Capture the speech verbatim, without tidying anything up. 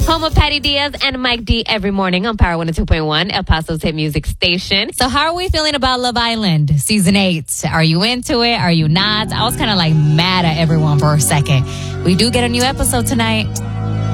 Home of Patty Diaz and Mike D every morning on Power one oh two point one, El Paso's hit music station. So how are we feeling about Love Island season eight? Are you into it? Are you not? I was kind of like mad at everyone for a second. We do get a new episode tonight.